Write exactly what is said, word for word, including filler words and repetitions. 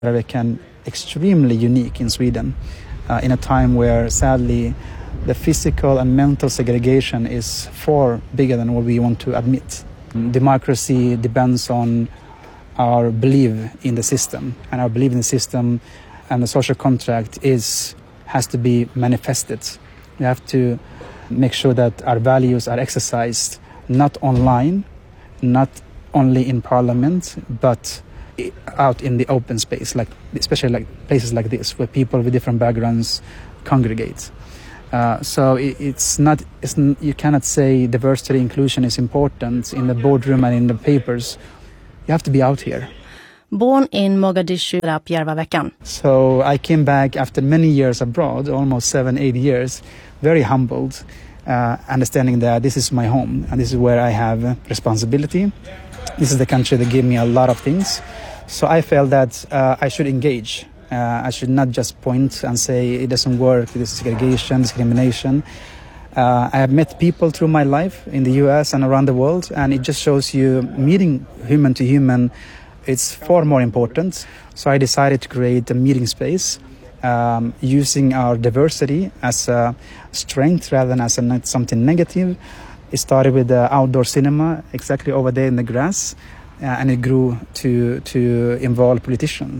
Järvaveckan extremely unique in Sweden uh, in a time where sadly the physical and mental segregation is far bigger than what we want to admit. Democracy depends on our belief in the system, and our belief in the system and the social contract is has to be manifested. We have to make sure that our values are exercised not online, not only in parliament, but out in the open space, like especially like places like this where people with different backgrounds congregate. Uh, so it, it's not it's, you cannot say diversity inclusion is important in the boardroom and in the papers. You have to be out here. Born in Mogadishu, Järvaveckan. So I came back after many years abroad, almost seven, eight years, very humbled, uh, understanding that this is my home and this is where I have responsibility. This is the country that gave me a lot of things. So I felt that uh, I should engage. Uh, I should not just point and say it doesn't work, this is segregation, discrimination. Uh, I have met people through my life in the U S and around the world, and it just shows you meeting human to human, it's far more important. So I decided to create a meeting space um, using our diversity as a strength rather than as a, something negative. It started with the outdoor cinema exactly over there in the grass, uh, and it grew to, to involve politicians.